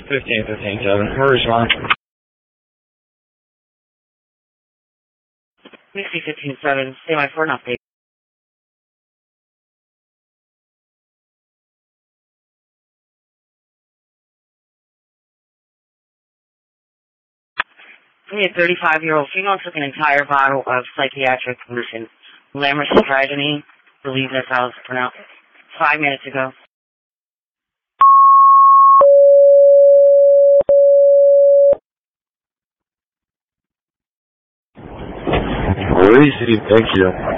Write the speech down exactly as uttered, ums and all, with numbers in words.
fifteen, fifteen, seven. We'll respond. Mixie fifteen seven, stay by for an update. A thirty-five-year-old female took an entire bottle of psychiatric medicine, Lamictal, believe that's how it's pronounced, five minutes ago. Received, thank you.